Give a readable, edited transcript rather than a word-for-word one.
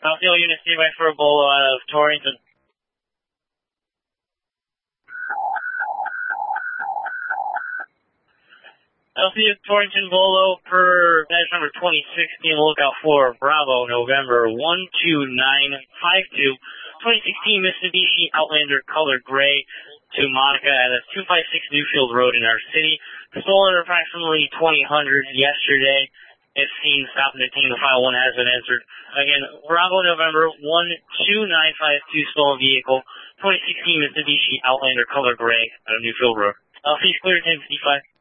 Southfield unit, stay by for a Bolo out of Torrington. Southfield Torrington Bolo per badge number 2016, lookout for Bravo, November 12952. 2016 Mitsubishi Outlander color gray to Monica at 256 Newfield Road in our city. Stolen at approximately 2000 yesterday. If seen, stop and detain. The file 1 has been answered. Again, Bravo, November 12952, stolen vehicle. 2016 Mitsubishi Outlander color gray out of Newfield Road. Cease clear 1055.